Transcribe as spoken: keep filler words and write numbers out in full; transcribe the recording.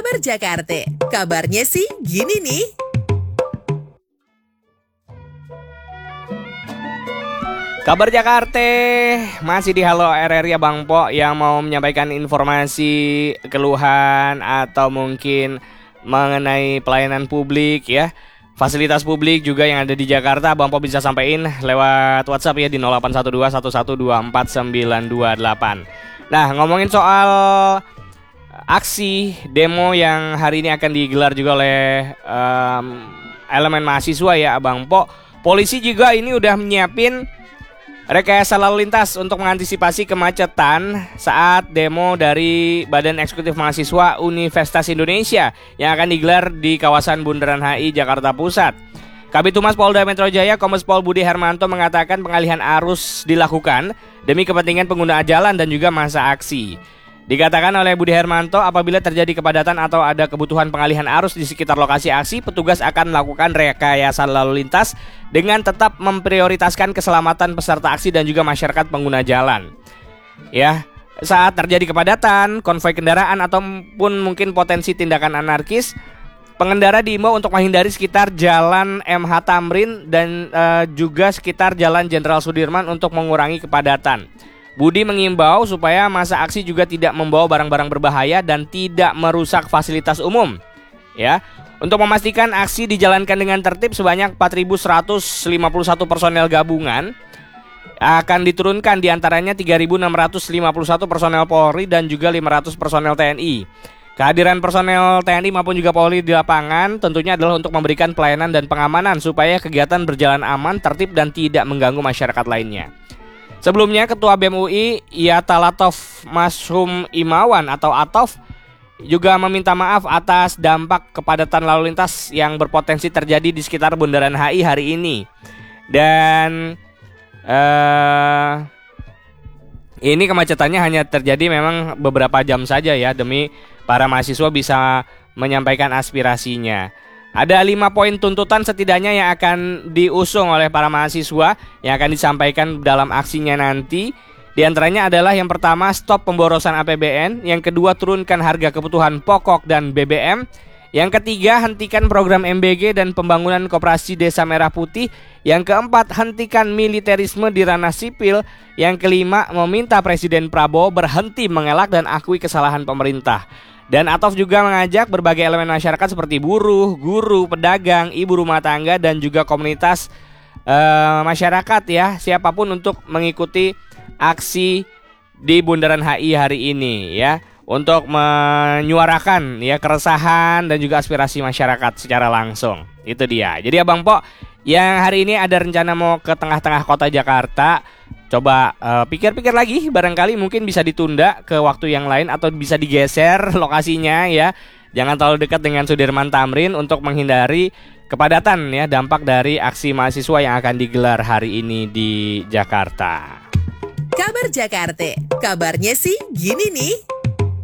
Kabar Jakarta, kabarnya sih gini nih. Kabar Jakarta, masih di Halo R R ya Bang Po yang mau menyampaikan informasi, keluhan atau mungkin mengenai pelayanan publik ya. Fasilitas publik juga yang ada di Jakarta, Bang Po bisa sampaikan lewat WhatsApp ya di nol delapan satu dua satu satu dua empat sembilan dua delapan. Nah, ngomongin soal aksi demo yang hari ini akan digelar juga oleh um, elemen mahasiswa ya Bang Po. Polisi juga ini udah menyiapin rekayasa lalu lintas untuk mengantisipasi kemacetan saat demo dari Badan Eksekutif Mahasiswa Universitas Indonesia yang akan digelar di kawasan Bundaran H I Jakarta Pusat. Kabid Humas Polda Metro Jaya Kombes Pol Budi Hermanto mengatakan pengalihan arus dilakukan demi kepentingan pengguna jalan dan juga masa aksi. Dikatakan oleh Budi Hermanto, apabila terjadi kepadatan atau ada kebutuhan pengalihan arus di sekitar lokasi aksi, petugas akan melakukan rekayasa lalu lintas dengan tetap memprioritaskan keselamatan peserta aksi dan juga masyarakat pengguna jalan. Ya, saat terjadi kepadatan, konvoi kendaraan ataupun mungkin potensi tindakan anarkis, pengendara diimbau untuk menghindari sekitar Jalan M H Tamrin dan uh, juga sekitar Jalan Jenderal Sudirman untuk mengurangi kepadatan. Budi mengimbau supaya masa aksi juga tidak membawa barang-barang berbahaya dan tidak merusak fasilitas umum. Ya, untuk memastikan aksi dijalankan dengan tertib, sebanyak empat ribu seratus lima puluh satu personel gabungan akan diturunkan, diantaranya tiga ribu enam ratus lima puluh satu personel Polri dan juga lima ratus personel T N I. Kehadiran personel T N I maupun juga Polri di lapangan tentunya adalah untuk memberikan pelayanan dan pengamanan supaya kegiatan berjalan aman, tertib dan tidak mengganggu masyarakat lainnya. Sebelumnya, Ketua B E M U I Yata Latof Mashum Imawan atau Atof juga meminta maaf atas dampak kepadatan lalu lintas yang berpotensi terjadi di sekitar Bundaran H I hari ini. Dan uh, ini kemacetannya hanya terjadi memang beberapa jam saja ya, demi para mahasiswa bisa menyampaikan aspirasinya. Ada lima poin tuntutan setidaknya yang akan diusung oleh para mahasiswa yang akan disampaikan dalam aksinya nanti. Di antaranya adalah yang pertama, stop pemborosan A P B N. Yang kedua, turunkan harga kebutuhan pokok dan B B M. Yang ketiga, hentikan program M B G dan pembangunan koperasi Desa Merah Putih. Yang keempat, hentikan militerisme di ranah sipil. Yang kelima, meminta Presiden Prabowo berhenti mengelak dan akui kesalahan pemerintah. Dan Atof juga mengajak berbagai elemen masyarakat seperti buruh, guru, pedagang, ibu rumah tangga dan juga komunitas uh, masyarakat ya, siapapun untuk mengikuti aksi di Bundaran H I hari ini ya, untuk menyuarakan ya keresahan dan juga aspirasi masyarakat secara langsung. Itu dia. Jadi Abang Po yang hari ini ada rencana mau ke tengah-tengah kota Jakarta, coba uh, pikir-pikir lagi, barangkali mungkin bisa ditunda ke waktu yang lain atau bisa digeser lokasinya ya. Jangan terlalu dekat dengan Sudirman Tamrin untuk menghindari kepadatan ya, dampak dari aksi mahasiswa yang akan digelar hari ini di Jakarta. Kabar Jakarta, kabarnya sih gini nih.